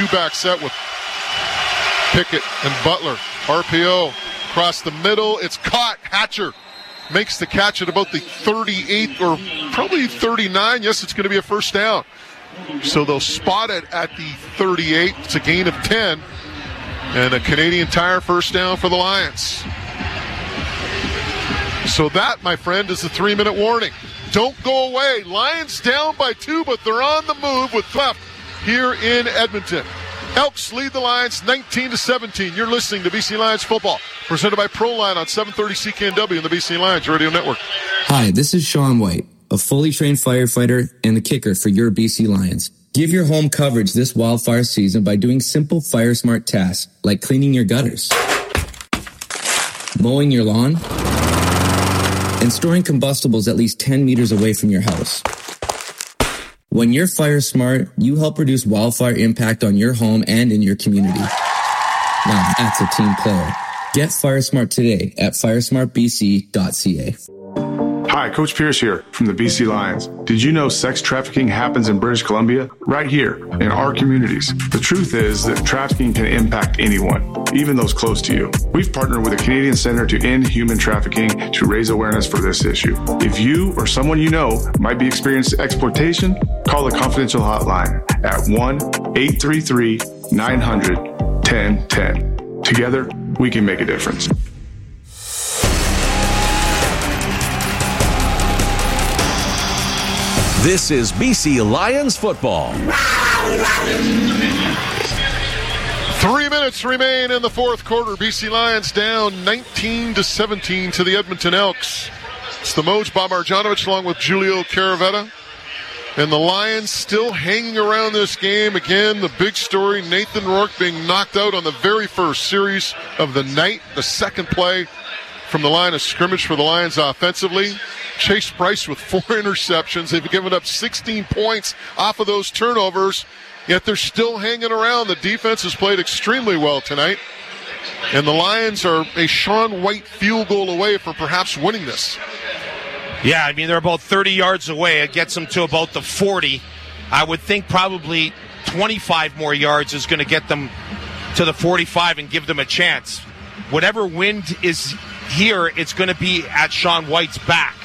Two-back set with Pickett and Butler. RPO across the middle. It's caught. Hatcher makes the catch at about the 38 or probably 39. Yes, it's going to be a first down. So they'll spot it at the 38. It's a gain of 10. And a Canadian Tire first down for the Lions. So that, my friend, is the 3-minute warning. Don't go away. Lions down by 2, but they're on the move with left here in Edmonton. Elks lead the Lions 19-17. You're listening to BC Lions football, presented by ProLine on 730 CKNW and the BC Lions Radio Network. Hi, this is Sean White, a fully trained firefighter and the kicker for your BC Lions. Give your home coverage this wildfire season by doing simple fire smart tasks like cleaning your gutters, mowing your lawn, and storing combustibles at least 10 meters away from your house. When you're fire smart, you help reduce wildfire impact on your home and in your community. Now that's a team player. Get fire smart today at firesmartbc.ca. Hi, Coach Pierce here from the BC Lions. Did you know sex trafficking happens in British Columbia? Right here, in our communities. The truth is that trafficking can impact anyone, even those close to you. We've partnered with the Canadian Centre to End Human Trafficking to raise awareness for this issue. If you or someone you know might be experiencing exploitation, call the confidential hotline at 1-833-900-1010. Together, we can make a difference. This is BC Lions football. 3 minutes remain in the fourth quarter. BC Lions down 19-17 to the Edmonton Elks. It's the Moj, Bob Marjanovic, along with Julio Caravetta. And the Lions still hanging around this game. Again, the big story, Nathan Rourke being knocked out on the very first series of the night. The second play from the line of scrimmage for the Lions offensively. Chase Price with 4 interceptions. They've given up 16 points off of those turnovers, yet they're still hanging around. The defense has played extremely well tonight, and the Lions are a Sean White field goal away from perhaps winning this. Yeah, I mean, they're about 30 yards away. It gets them to about the 40. I would think probably 25 more yards is going to get them to the 45 and give them a chance. Whatever wind is here, it's going to be at Sean White's back.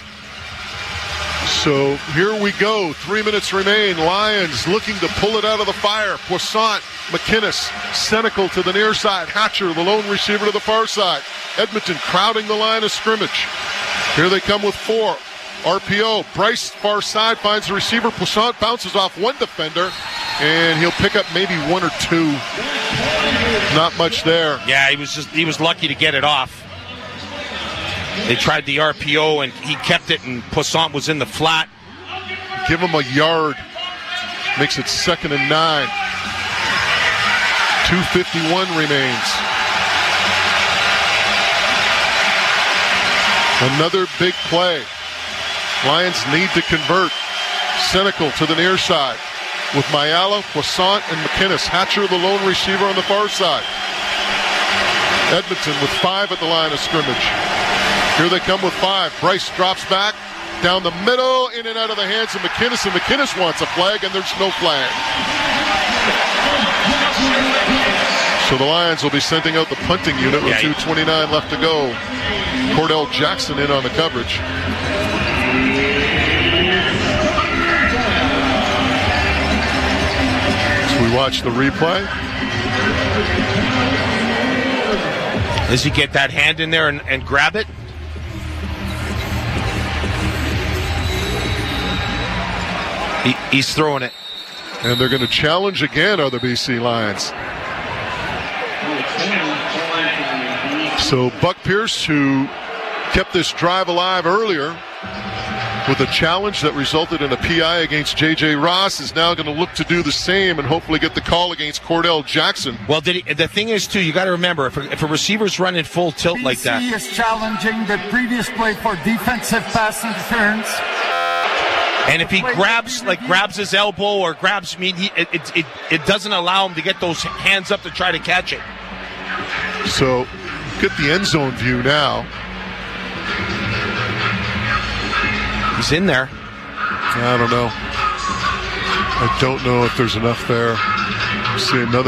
So here we go. 3 minutes remain. Lions looking to pull it out of the fire. Poissant, McInnes, Senecal to the near side. Hatcher, the lone receiver, to the far side. Edmonton crowding the line of scrimmage. Here they come with 4. RPO. Bryce, far side, finds the receiver. Poissant bounces off one defender, and he'll pick up maybe 1 or 2. Not much there. Yeah, he was lucky to get it off. They tried the RPO, and he kept it, and Poissant was in the flat. Give him a yard. Makes it 2nd and 9. 2:51 remains. Another big play. Lions need to convert. Senecal to the near side with Mayala, Poissant, and McInnes. Hatcher, the lone receiver, on the far side. Edmonton with 5 at the line of scrimmage. Here they come with 5. Bryce drops back down the middle, in and out of the hands of McInnes, and McInnes wants a flag, and there's no flag. So the Lions will be sending out the punting unit with 2:29 left to go. Cordell Jackson in on the coverage. So we watch the replay. Does he get that hand in there and grab it? He's throwing it. And they're going to challenge again, are the BC Lions. So Buck Pierce, who kept this drive alive earlier with a challenge that resulted in a PI against J.J. Ross, is now going to look to do the same and hopefully get the call against Cordell Jackson. Well, the thing is, too, you got to remember, if a receiver's running full tilt like that. BC is challenging the previous play for defensive pass interference. And if he grabs his elbow or grabs, it doesn't allow him to get those hands up to try to catch it. So, get the end zone view now. He's in there. I don't know. I don't know if there's enough there. See another